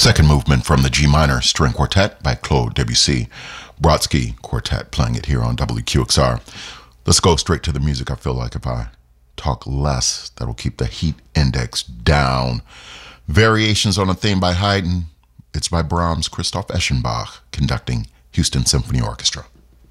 Second movement from the G minor string quartet by Claude Debussy. Brodsky Quartet playing it here on WQXR. Let's go straight to the music. I feel like if I talk less, that'll keep the heat index down. Variations on a theme by Haydn. It's by Brahms, Christoph Eschenbach conducting Houston Symphony Orchestra.